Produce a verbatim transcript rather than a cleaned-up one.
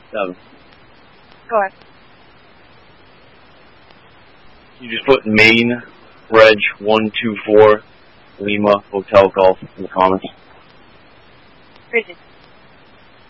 Seven. Go ahead. You just put Maine, Reg one two four, Lima, Hotel Golf in the comments. Crazy.